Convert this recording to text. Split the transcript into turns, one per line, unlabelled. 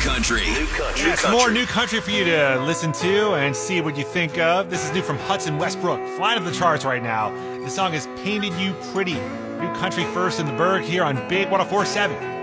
country.
Yes, more new country for you to listen to and see what you think of. This is new from Hudson Westbrook, flying up the charts right now. The song is Painted You Pretty. New country first in the Berg here on Big 104.7.